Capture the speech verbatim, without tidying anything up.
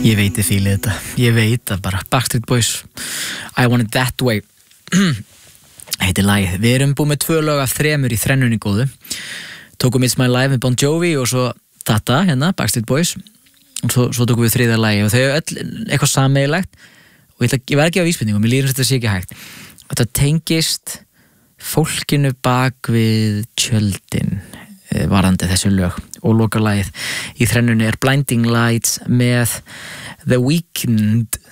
Ég veit þið fílið þetta. Ég veit það bara. Backstreet Boys, I Want It That Way. Heitir lagið. Við erum búið með tvö lög af þremur í þrennunni góðu. Tókum It's My Life með Bon Jovi og svo þetta, hérna, Backstreet Boys. Og svo, svo tókum við þriðja lagi og þau er öll eitthvað sameiginlegt. Og ég, ætla, ég verð ekki á vísbendingum, mér líður þetta sé ekki hægt. Þetta tengist fólkinu bak við tjöldin varðandi þessu lög og lokalagið í þrennunni er Blinding Lights með The Weeknd